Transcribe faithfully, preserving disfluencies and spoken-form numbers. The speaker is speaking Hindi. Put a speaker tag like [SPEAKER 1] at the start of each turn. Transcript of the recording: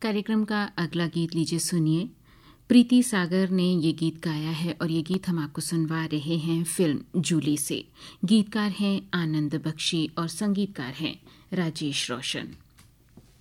[SPEAKER 1] कार्यक्रम का अगला गीत लीजिए सुनिए। प्रीति सागर ने ये गीत गाया है और ये गीत हम आपको सुनवा रहे हैं फिल्म जूली से। गीतकार हैं आनंद बख्शी और संगीतकार हैं राजेश रोशन।